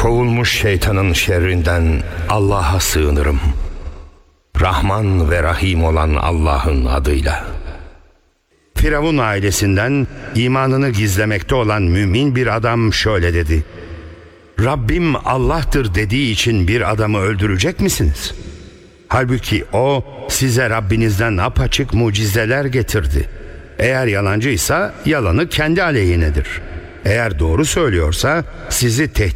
Kovulmuş şeytanın şerrinden Allah'a sığınırım. Rahman ve Rahim olan Allah'ın adıyla. Firavun ailesinden imanını gizlemekte olan mümin bir adam şöyle dedi: Rabbim Allah'tır dediği için bir adamı öldürecek misiniz? Halbuki o size Rabbinizden apaçık mucizeler getirdi. Eğer yalancıysa yalanı kendi aleyhinedir. Eğer doğru söylüyorsa sizi tehdit